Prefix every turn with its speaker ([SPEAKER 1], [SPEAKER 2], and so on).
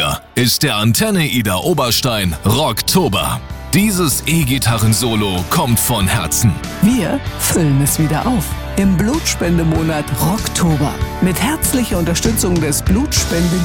[SPEAKER 1] Hier ist der Antenne Ida Oberstein Rocktober. Dieses E-Gitarren-Solo kommt von Herzen.
[SPEAKER 2] Wir füllen es wieder auf im Blutspendemonat Rocktober mit herzlicher Unterstützung des Blutspende